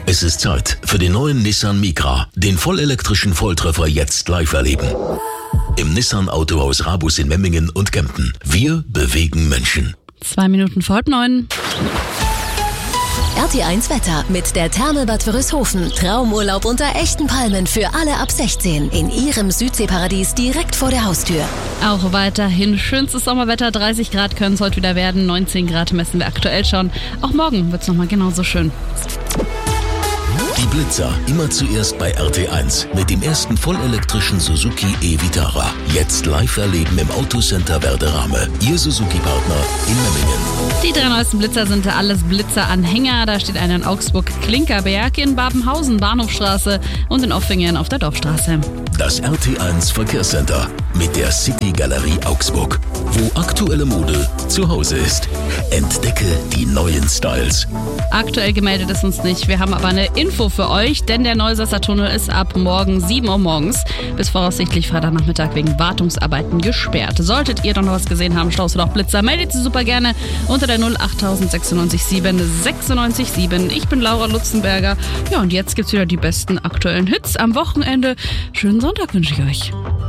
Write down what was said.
Es ist Zeit für den neuen Nissan Micra, den vollelektrischen Volltreffer jetzt live erleben. Im Nissan Autohaus Rabus in Memmingen und Kempten. Wir bewegen Menschen. 2 Minuten vor 8:30. RT1 Wetter mit der Therme-Bad Wörishofen. Traumurlaub unter echten Palmen für alle ab 16 in Ihrem Südseeparadies direkt vor der Haustür. Auch weiterhin schönstes Sommerwetter. 30 Grad können es heute wieder werden. 19 Grad messen wir aktuell schon. Auch morgen wird es nochmal genauso schön. Die Blitzer immer zuerst bei RT1 mit dem ersten vollelektrischen Suzuki e-Vitara. Jetzt live erleben im Autocenter Werderame. Ihr Suzuki-Partner in Memmingen. Die 3 neuesten Blitzer sind alles Blitzer-Anhänger. Da steht einer in Augsburg Klinkerberg, in Babenhausen Bahnhofstraße und in Offingen auf der Dorfstraße. Das RT1 Verkehrscenter mit der City Galerie Augsburg, wo aktuelle Mode zu Hause ist. Entdecke die neuen Styles. Aktuell gemeldet ist uns nicht. Wir haben aber eine Info für euch, denn der Neusasser Tunnel ist ab morgen 7 Uhr morgens bis voraussichtlich Freitagnachmittag wegen Wartungsarbeiten gesperrt. Solltet ihr doch noch was gesehen haben, Staus oder auch Blitzer, meldet sie super gerne unter der 08000 96 7 96 7. Ich bin Laura Lutzenberger. Ja, und jetzt gibt's wieder die besten aktuellen Hits am Wochenende. Schönen Sonntag wünsche ich euch.